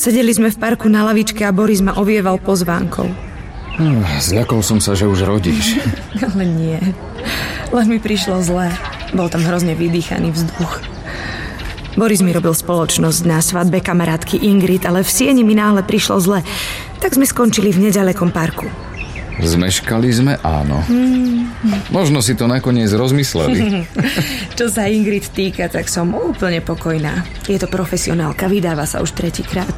Sedeli sme v parku na lavičke a Boris ma ovieval pozvánkou. Zľakol som sa, že už rodíš. Ale nie. Len mi prišlo zlé. Bol tam hrozne vydýchaný vzduch. Boris mi robil spoločnosť na svadbe kamarátky Ingrid, ale v sieni mi náhle prišlo zle. Tak sme skončili v nedalekom parku. Zmeškali sme, áno. Možno si to nakoniec rozmysleli. Čo sa Ingrid týka, tak som úplne pokojná. Je to profesionálka, vydáva sa už 3-krát.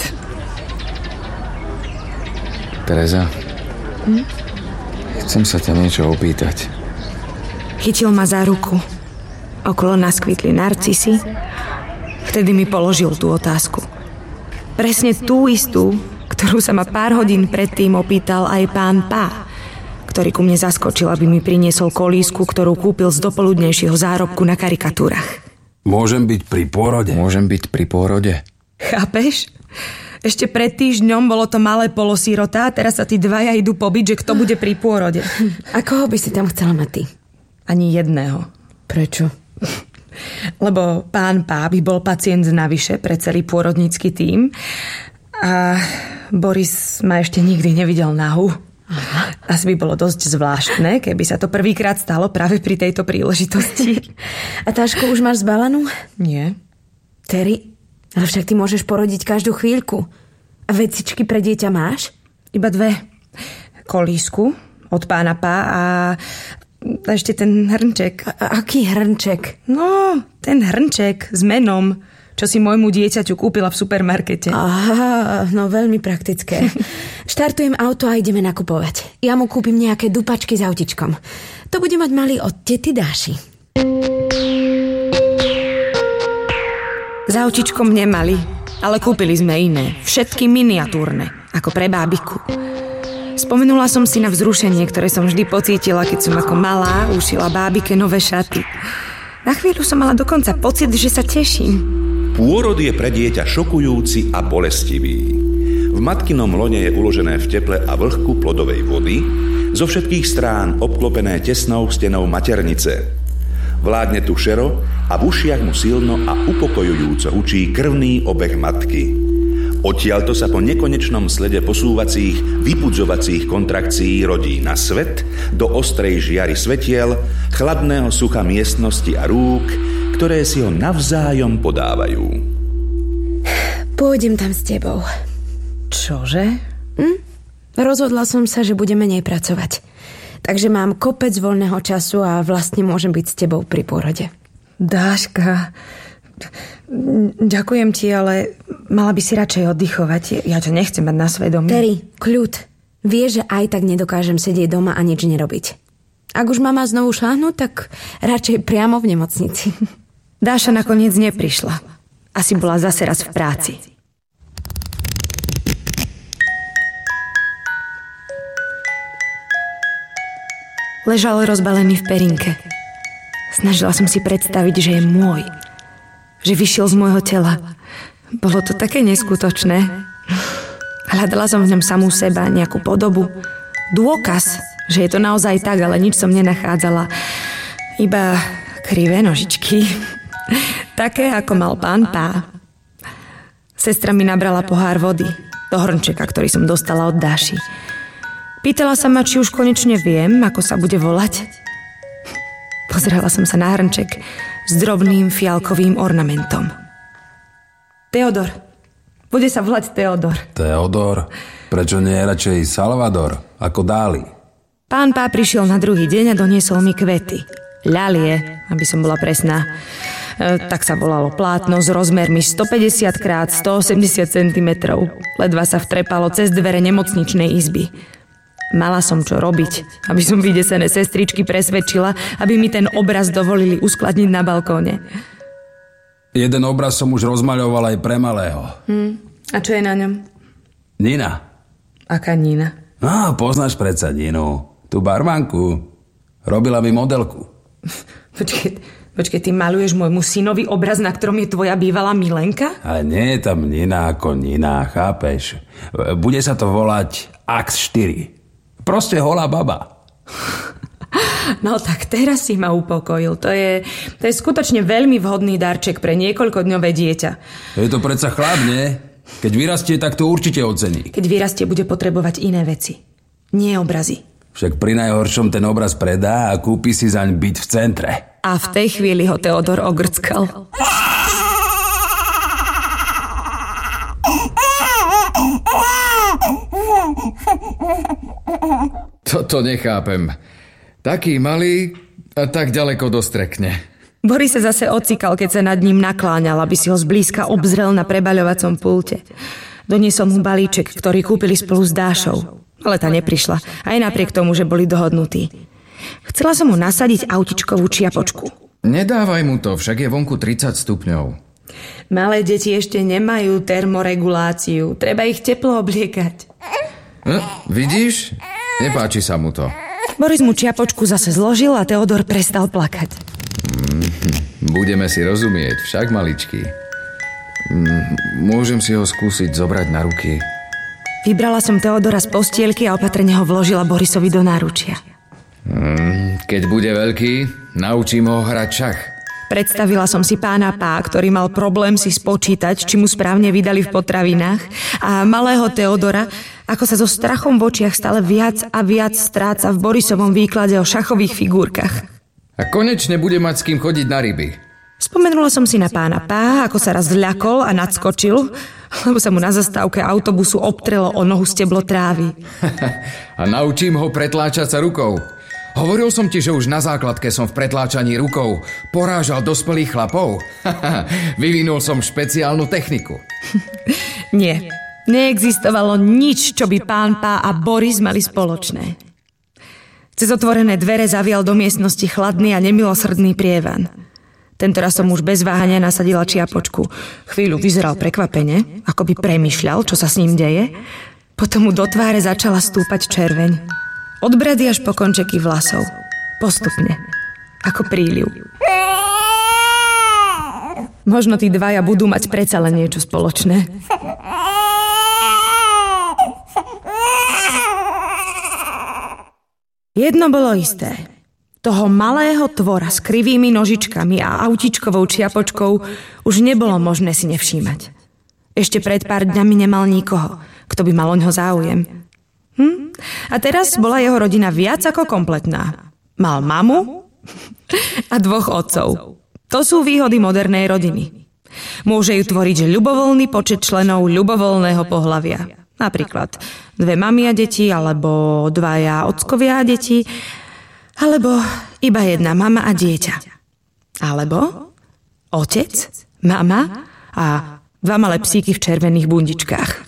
Tereza, chcem sa ťa niečo opýtať. Chytil ma za ruku. Okolo nás kvitli narcisy. Vtedy mi položil tú otázku. Presne tú istú, ktorú sa ma pár hodín predtým opýtal aj pán Pá, ktorý ku mne zaskočil, aby mi priniesol kolísku, ktorú kúpil z dopoludnejšieho zárobku na karikatúrach. Môžem byť pri pôrode? Môžem byť pri pôrode? Chápeš? Ešte pred týždňom bolo to malé polosírota a teraz sa tí dvaja idú pobiť, že kto bude pri pôrode. A koho by si tam chcela mať ty? Ani jedného. Prečo? Lebo pán Pá by bol pacient navyše pre celý pôrodnícky tím a Boris ma ešte nikdy nevidel nahú. Asi by bolo dosť zvláštne, keby sa to prvýkrát stalo práve pri tejto príležitosti. A tášku už máš zbalenú? Nie. Terry, ale však ty môžeš porodiť každú chvíľku. A vecičky pre dieťa máš? Iba 2. Kolísku od pána Pá a ešte ten hrnček. Aký hrnček? No, ten hrnček s menom, čo si môjmu dieťaťu kúpila v supermarkete. Aha, no veľmi praktické. Štartujem auto a ideme nakupovať. Ja mu kúpim nejaké dupačky s autičkom. To bude mať malý od tety Dáši. S autičkom nemali, ale kúpili sme iné. Všetky miniatúrne, ako pre bábiku. Spomenula som si na vzrušenie, ktoré som vždy pocítila, keď som ako malá ušila bábike nové šaty. Na chvíľu som mala dokonca pocit, že sa teším. Pôrod je pre dieťa šokujúci a bolestivý. V matkinom lone je uložené v teple a vlhku plodovej vody, zo všetkých strán obklopené tesnou stenou maternice. Vládne tu šero a v ušiach mu silno a upokojujúco hučí krvný obeh matky. Odtiaľto sa po nekonečnom slede posúvacích, vybudzovacích kontrakcií rodí na svet, do ostrej žiary svetiel, chladného sucha miestnosti a rúk, ktoré si ho navzájom podávajú. Pôjdem tam s tebou. Čože? Rozhodla som sa, že budem menej pracovať. Takže mám kopec voľného času a vlastne môžem byť s tebou pri pôrode. Dáška, ďakujem ti, ale mala by si radšej oddychovať. Ja ťa nechcem mať na svedomí. Terry, kľud. Vieš, že aj tak nedokážem sedieť doma a nič nerobiť. Ak už mama znovu šláhnu, tak radšej priamo v nemocnici. Dáša nakoniec neprišla. Asi bola zase raz v práci. Ležal rozbalený v perinke. Snažila som si predstaviť, že je môj. Že vyšiel z môjho tela. Bolo to také neskutočné. Hľadala som v ňom samú seba, nejakú podobu. Dôkaz, že je to naozaj tak, ale nič som nenachádzala. Iba krivé nožičky. Také, ako mal pán Pá. Sestra mi nabrala pohár vody do hrnčeka, ktorý som dostala od Dáši. Pýtala sa ma, či už konečne viem, ako sa bude volať. Pozerala som sa na hrnček s drobným fialkovým ornamentom. Teodor. Bude sa volať Teodor. Teodor? Prečo nie radšej Salvador, ako Dáli? Pán Pá prišiel na druhý deň a doniesol mi kvety. Ľalie, aby som bola presná. Tak sa volalo plátno s rozmermi 150 x 180 cm. Ledva sa vtrepalo cez dvere nemocničnej izby. Mala som čo robiť, aby som vydesené sestričky presvedčila, aby mi ten obraz dovolili uskladniť na balkóne. Jeden obraz som už rozmaľoval aj pre malého. A čo je na ňom? Nina. Aká Nina? Poznáš predsa Ninu. Tú barmanku. Robila mi modelku. Počkej, ty maluješ môjmu synovi obraz, na ktorom je tvoja bývalá milenka? Ale nie je tam Nina ako Nina, chápeš? Bude sa to volať Akt 4. Proste holá baba. No tak teraz si ma upokojil. To je skutočne veľmi vhodný darček pre niekoľkodňové dieťa. Je to predsa chlap, nie? Keď vyrastie, tak to určite ocení. Keď vyrastie, bude potrebovať iné veci. Nie obrazy. Však pri najhoršom ten obraz predá a kúpi si zaň byt v centre. A v tej chvíli ho Teodor ogrckal. Toto nechápem. Taký malý a tak ďaleko dostrekne. Boris sa zase ocikal, keď sa nad ním nakláňal, aby si ho zblízka obzrel na prebaľovacom pulte. Doniesol mu balíček, ktorý kúpili spolu s Dášou. Ale tá neprišla, aj napriek tomu, že boli dohodnutí. Chcela som mu nasadiť autičkovú čiapočku. Nedávaj mu to, však je vonku 30 stupňov. Malé deti ešte nemajú termoreguláciu. Treba ich teplo obliekať. Vidíš? Nepáči sa mu to. Boris mu čiapočku zase zložil a Teodor prestal plakať. Budeme si rozumieť, však maličký. Môžem si ho skúsiť zobrať na ruky. Vybrala som Teodora z postielky a opatrne ho vložila Borisovi do náručia. Keď bude veľký, naučím ho hrať šach. Predstavila som si pána Pá, ktorý mal problém si spočítať, či mu správne vydali v potravinách, a malého Teodora, ako sa so strachom v očiach stále viac a viac stráca v Borisovom výklade o šachových figúrkach. A konečne bude mať s kým chodiť na ryby. Spomenula som si na pána Pá, ako sa raz zľakol a nadskočil, lebo sa mu na zastávke autobusu obtrelo o nohu steblo trávy. A naučím ho pretláčať sa rukou. Hovoril som ti, že už na základke som v pretláčaní rukou porážal dospelých chlapov. Vyvinul som špeciálnu techniku. Nie, neexistovalo nič, čo by pán Pá a Boris mali spoločné. Cez otvorené dvere zavial do miestnosti chladný a nemilosrdný prievan. Tentoraz som už bez váhania nasadila čiapočku. Chvíľu vyzeral prekvapene, ako by premýšľal, čo sa s ním deje. Potom mu do tváre začala stúpať červeň. Od brady až po končeky vlasov. Postupne. Ako príliv. Možno tí dvaja budú mať predsa len niečo spoločné. Jedno bolo isté. Toho malého tvora s krivými nožičkami a autičkovou čiapočkou už nebolo možné si nevšímať. Ešte pred pár dňami nemal nikoho, kto by mal o ňoho záujem. A teraz bola jeho rodina viac ako kompletná. Mal mamu a 2 otcov. To sú výhody modernej rodiny. Môže ju tvoriť ľubovoľný počet členov ľubovoľného pohlavia. Napríklad 2 mami a deti, alebo 2 ockovia a deti, alebo iba 1 mama a dieťa. Alebo otec, mama a 2 malé psíky v červených bundičkách.